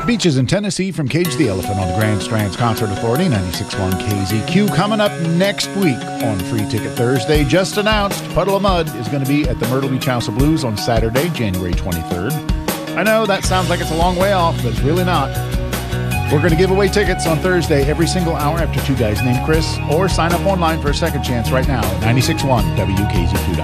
Beaches in Tennessee from Cage the Elephant on the Grand Strands Concert Authority, 96.1 KZQ. Coming up next week on Free Ticket Thursday, just announced, Puddle of Mudd is going to be at the Myrtle Beach House of Blues on Saturday, January 23rd. I know that sounds like it's a long way off, but it's really not. We're going to give away tickets on Thursday every single hour after Two Guys Named Chris, or sign up online for a second chance right now at 96.1 WKZQ.com.